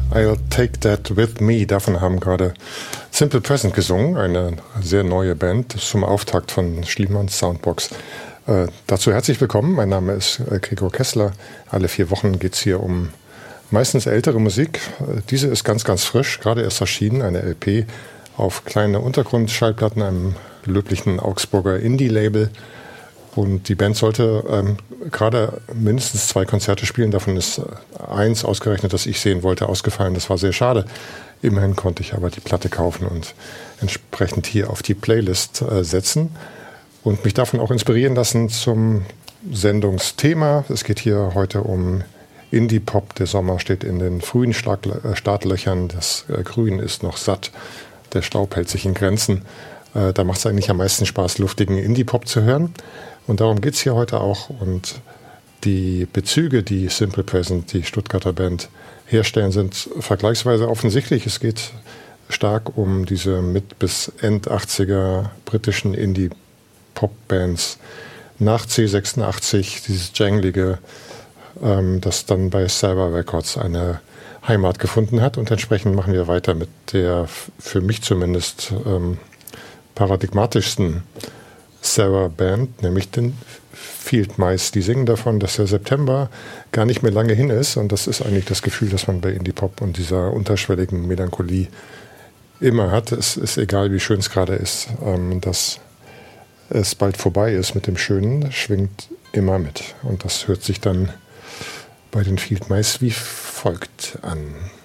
I'll Take That With Me. Davon haben gerade Simple Present gesungen, eine sehr neue Band zum Auftakt von Schliemanns Soundbox. Dazu herzlich willkommen. Mein Name ist Gregor Kessler. Alle 4 Wochen geht es hier um meistens ältere Musik. Diese ist ganz, ganz frisch, gerade erst erschienen, eine LP auf kleine Untergrundschallplatten, einem löblichen Augsburger Indie-Label. Und die Band sollte gerade mindestens 2 Konzerte spielen. Davon ist eins ausgerechnet, das ich sehen wollte, ausgefallen. Das war sehr schade. Immerhin konnte ich aber die Platte kaufen und entsprechend hier auf die Playlist setzen und mich davon auch inspirieren lassen zum Sendungsthema. Es geht hier heute um Indie-Pop. Der Sommer steht in den frühen Startlöchern. Das Grün ist noch satt. Der Staub hält sich in Grenzen. Da macht es eigentlich am meisten Spaß, luftigen Indie-Pop zu hören. Und darum geht es hier heute auch. Und die Bezüge, die Simple Present, die Stuttgarter Band, herstellen, sind vergleichsweise offensichtlich. Es geht stark um diese Mit- bis End-80er britischen Indie-Pop-Bands nach C86, dieses Janglige, das dann bei Sarah Records eine Heimat gefunden hat. Und entsprechend machen wir weiter mit der für mich zumindest paradigmatischsten Sarah Band, nämlich den Field Mice. Die singen davon, dass der September gar nicht mehr lange hin ist, und das ist eigentlich das Gefühl, das man bei Indie-Pop und dieser unterschwelligen Melancholie immer hat. Es ist egal, wie schön es gerade ist, dass es bald vorbei ist mit dem Schönen, schwingt immer mit. Und das hört sich dann bei den Field Mice wie folgt an.